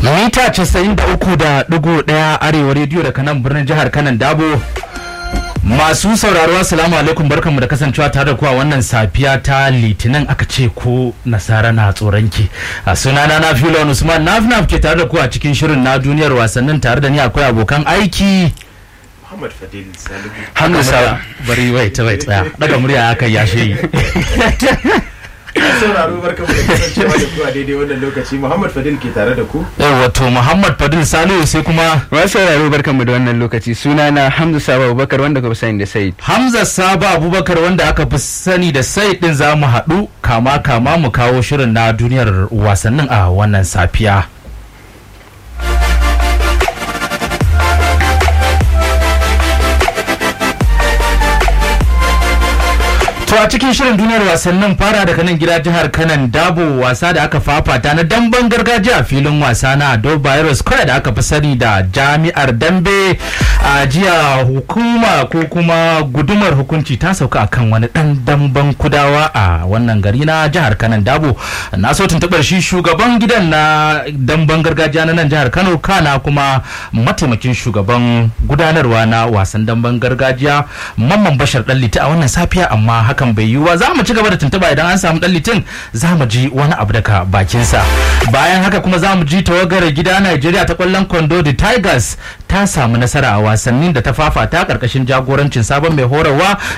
mita 93.1 arewa rediyo daga nan birnin jihar Kanan Dabo. Masu sauraro assalamu alaikum, barkanmu da kasancewa tare da ku a wannan safiya ta Litinin. Aka ce ko nasara na tsoronki. A sunana na Filon Usman Nafnaf ke tare da ku a cikin shirin na duniyar wasannin, tare da ni akwai abokan aiki Muhammad Fadil Salihu. Hamza bari wait tsaya daga murya aka yashe sauraro barkamu da kasancewa da ku a daidai wannan lokaci. Muhammad Fadil ke tare da ku. wato Muhammad Fadil Salihu, sai kuma masu sauraro barkanmu da wannan lokaci. Sunana Hamza Sabo Abubakar wanda ka fi sani da Said. Hamza Sabo Abubakar wanda aka fi sani da Said din za mu haɗu kama mu kawo shirin na duniyar wasannin a wannan safiya. To a cikin shirin duniyar wasannin fara daga nan gida jihar Kanan Dabo, wasa da aka fafata na damben gargajiya a filin wasa na Ado Bayero Square da aka fi sani da Jami'ar Dambe. A jiya hukuma ko kuma gudumar hukunci ta sauka akan wani dan damben kudawa a wannan gari na jihar Kanan Dabo. Na so tuntubar shi shugaban gidan na damben gargajiya na nan jihar Kano, kana kuma mataimakin shugaban gudanarwa na wasan damben gargajiya Mamman Bashar Dalliti a wannan safiya, amma haka bai yiwuwa. Za mu ci gaba da tuntuba idan an samu dan litin, za mu ji wani abu daga bakinsa. Bayan haka kuma za mu ji tawagar gida Najeriya ta kwallon kwando the Tigers ta samu nasara a wasannin da ta fafata karkashin jagorancin sabon mai horarwa